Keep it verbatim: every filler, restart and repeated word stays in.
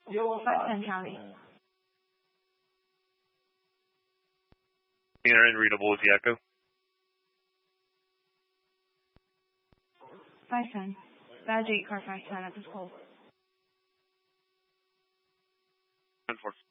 five ten Charlie. Enter and readable with the echo. five ten. Badge eight, car five ten at this pole. ten four.